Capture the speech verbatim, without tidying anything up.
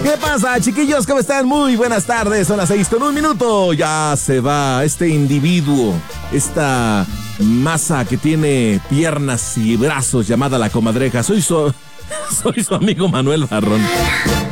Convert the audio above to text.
¿Qué pasa, chiquillos? ¿Cómo están? Muy buenas tardes, son las seis con un minuto. Ya se va este individuo, esta masa que tiene piernas y brazos llamada la comadreja. Soy su, soy su amigo Manuel Barrón.